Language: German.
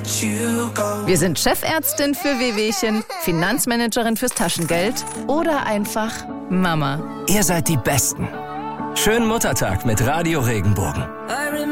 Wir sind Chefärztin für Wehwehchen, Finanzmanagerin fürs Taschengeld oder einfach Mama. Ihr seid die Besten. Schönen Muttertag mit Radio Regenbogen.